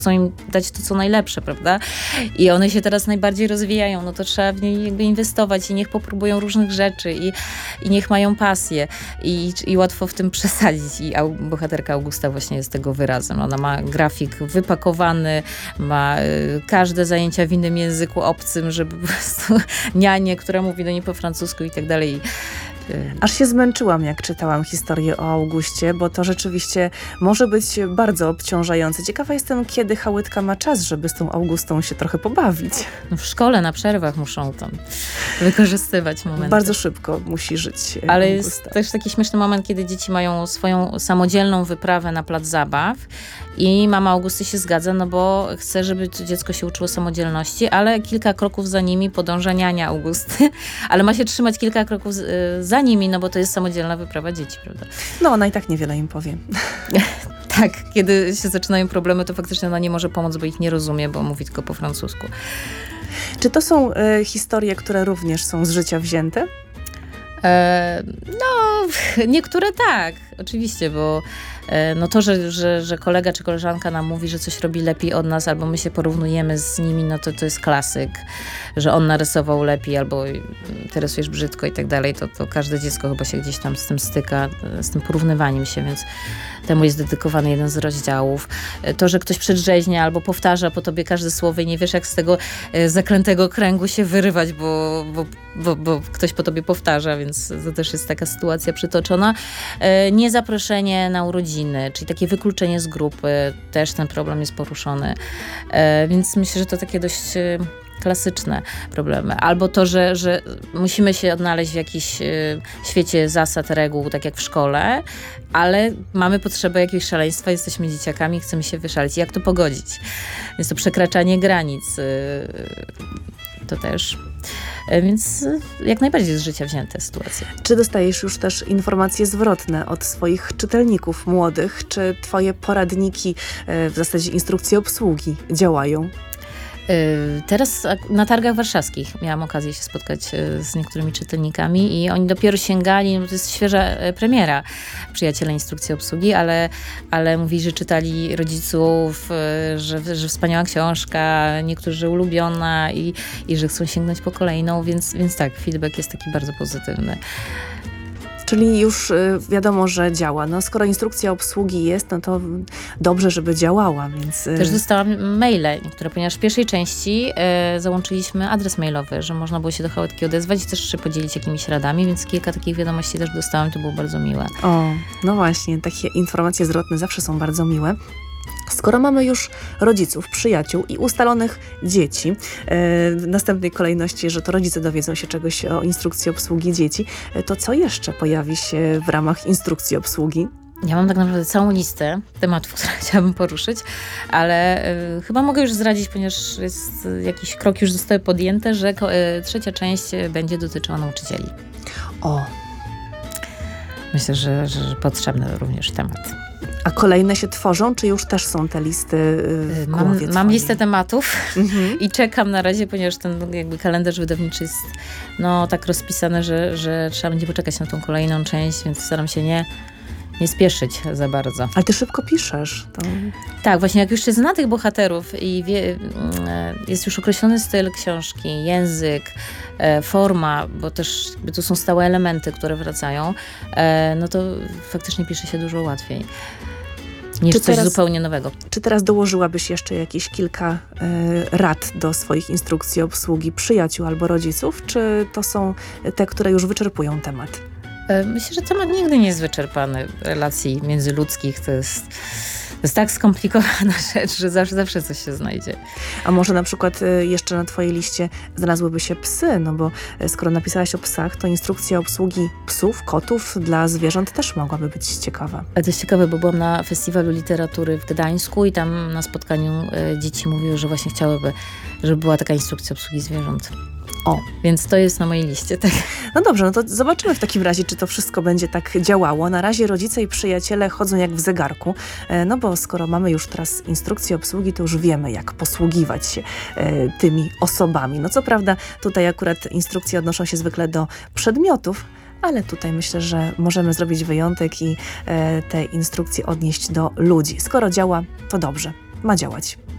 chcą im dać to, co najlepsze, prawda? I one się teraz najbardziej rozwijają, no to trzeba w nie jakby inwestować i niech popróbują różnych rzeczy i niech mają pasję i łatwo w tym przesadzić. I bohaterka Augusta właśnie jest tego wyrazem. Ona ma grafik wypakowany, ma każde zajęcia w innym języku obcym, żeby po prostu nianię, która mówi do niej po francusku i tak dalej. Aż się zmęczyłam, jak czytałam historię o Augustie, bo to rzeczywiście może być bardzo obciążające. Ciekawa jestem, kiedy Chałytka ma czas, żeby z tą Augustą się trochę pobawić. No w szkole, na przerwach muszą tam wykorzystywać momenty. Bardzo szybko musi żyć Ale Augusta. jest też taki śmieszny moment, kiedy dzieci mają swoją samodzielną wyprawę na plac zabaw i mama Augusty się zgadza, no bo chce, żeby to dziecko się uczyło samodzielności, ale kilka kroków za nimi podąża niania Augusty, ale ma się trzymać kilka kroków za nimi, no bo to jest samodzielna wyprawa dzieci, prawda? No ona i tak niewiele im powie. Tak, kiedy się zaczynają problemy, to faktycznie ona nie może pomóc, bo ich nie rozumie, bo mówi tylko po francusku. Czy to są historie, które również są z życia wzięte? No, niektóre tak, oczywiście, bo no to, że kolega czy koleżanka nam mówi, że coś robi lepiej od nas, albo my się porównujemy z nimi, no to jest klasyk, że on narysował lepiej, albo ty rysujesz brzydko i tak dalej, to każde dziecko chyba się gdzieś tam z tym styka, z tym porównywaniem się, więc temu jest dedykowany jeden z rozdziałów. To, że ktoś przedrzeźnia albo powtarza po tobie każde słowo i nie wiesz, jak z tego zaklętego kręgu się wyrywać, bo ktoś po tobie powtarza, więc to też jest taka sytuacja przytoczona. Niezaproszenie na urodziny, czyli takie wykluczenie z grupy, też ten problem jest poruszony. Więc myślę, że to takie dość klasyczne problemy. Albo to, że musimy się odnaleźć w jakimś świecie zasad, reguł, tak jak w szkole, ale mamy potrzebę jakiegoś szaleństwa, jesteśmy dzieciakami, chcemy się wyszaleć. Jak to pogodzić? Jest to przekraczanie granic. To też. Więc jak najbardziej z życia wzięte sytuacje. Czy dostajesz już też informacje zwrotne od swoich czytelników młodych? Czy twoje poradniki, w zasadzie instrukcje obsługi działają? Teraz na targach warszawskich miałam okazję się spotkać z niektórymi czytelnikami i oni dopiero sięgali, no to jest świeża premiera Przyjaciele Instrukcji Obsługi, ale mówili, że czytali rodziców, że wspaniała książka, niektórzy ulubiona i że chcą sięgnąć po kolejną, więc tak, feedback jest taki bardzo pozytywny. Czyli już wiadomo, że działa. No, skoro instrukcja obsługi jest, no to dobrze, żeby działała, więc... Też dostałam maile niektóre, ponieważ w pierwszej części załączyliśmy adres mailowy, że można było się do Chałetki odezwać i też się podzielić jakimiś radami, więc kilka takich wiadomości też dostałam, to było bardzo miłe. O, no właśnie, takie informacje zwrotne zawsze są bardzo miłe. Skoro mamy już rodziców, przyjaciół i ustalonych dzieci, w następnej kolejności, że to rodzice dowiedzą się czegoś o instrukcji obsługi dzieci, to co jeszcze pojawi się w ramach instrukcji obsługi? Ja mam tak naprawdę całą listę tematów, które chciałabym poruszyć, ale chyba mogę już zdradzić, ponieważ jest jakieś kroki już zostały podjęte, że trzecia część będzie dotyczyła nauczycieli. O! Myślę, że potrzebny również temat. A kolejne się tworzą, czy już też są te listy w głowie Mam listę tematów i czekam na razie, ponieważ ten jakby kalendarz wydawniczy jest tak rozpisany, że trzeba będzie poczekać na tą kolejną część, więc staram się nie spieszyć za bardzo. Ale ty szybko piszesz. To... Tak, właśnie jak już się zna tych bohaterów i jest już określony styl książki, język, forma, bo też tu są stałe elementy, które wracają, no to faktycznie pisze się dużo łatwiej niż coś zupełnie nowego. Czy teraz dołożyłabyś jeszcze jakieś kilka rad do swoich instrukcji obsługi przyjaciół albo rodziców, czy to są te, które już wyczerpują temat? Myślę, że temat nigdy nie jest wyczerpany relacji międzyludzkich. To jest tak skomplikowana rzecz, że zawsze coś się znajdzie. A może na przykład jeszcze na twojej liście znalazłyby się psy, no bo skoro napisałaś o psach, to instrukcja obsługi psów, kotów dla zwierząt też mogłaby być ciekawa. To jest ciekawe, bo byłam na festiwalu literatury w Gdańsku i tam na spotkaniu dzieci mówiły, że właśnie chciałyby, żeby była taka instrukcja obsługi zwierząt. O, więc to jest na mojej liście, tak. No dobrze, no to zobaczymy w takim razie, czy to wszystko będzie tak działało. Na razie rodzice i przyjaciele chodzą jak w zegarku, no bo skoro mamy już teraz instrukcję obsługi, to już wiemy, jak posługiwać się tymi osobami. No co prawda, tutaj akurat instrukcje odnoszą się zwykle do przedmiotów, ale tutaj myślę, że możemy zrobić wyjątek i te instrukcje odnieść do ludzi. Skoro działa, to dobrze, ma działać.